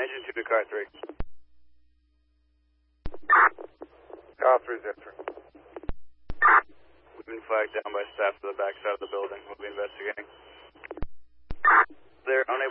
engine 2 to car 3. Car 3's entering. We've been flagged down by staff to the back side of the building. We'll be investigating. They're unable